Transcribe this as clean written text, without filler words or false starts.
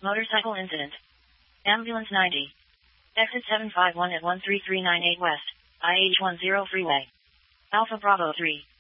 Motorcycle incident. Ambulance 90. Exit 751 at 13398 West, IH10 freeway. Alpha Bravo 3.